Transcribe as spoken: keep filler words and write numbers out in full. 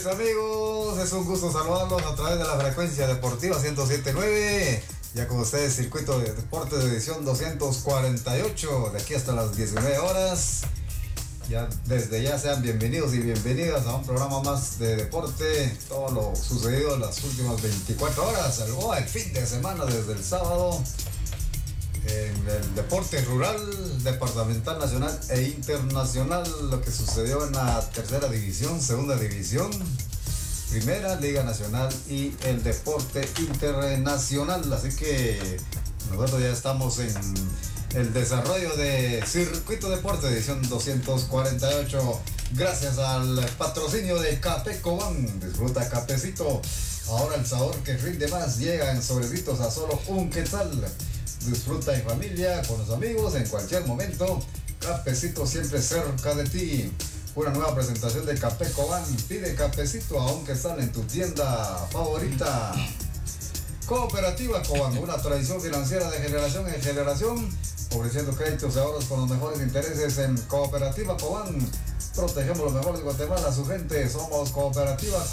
amigos, es un gusto saludarlos a través de la frecuencia deportiva ciento siete punto nueve. Ya con ustedes, circuito de deportes de edición doscientos cuarenta y ocho, de aquí hasta las diecinueve horas. Ya desde ya sean bienvenidos y bienvenidas a un programa más de deporte, todo lo sucedido en las últimas veinticuatro horas, o el fin de semana desde el sábado, en el deporte rural, departamental, nacional e internacional, lo que sucedió en la tercera división, segunda división, primera, Liga Nacional y el deporte internacional. Así que nosotros ya estamos en el desarrollo de Circuito Deporte edición doscientos cuarenta y ocho, gracias al patrocinio de Café Cobán. Disfruta cafecito, ahora el sabor que rinde más, llega en sobrecitos a solo un quetzal. Disfruta en familia, con los amigos, en cualquier momento. Cafecito siempre cerca de ti. Una nueva presentación de Café Cobán. Pide cafecito a un quetzal en tu tienda favorita. Cooperativa Cobán, una tradición financiera de generación en generación, ofreciendo créditos y ahorros con los mejores intereses. En Cooperativa Cobán protegemos los mejores de Guatemala, su gente. Somos Cooperativa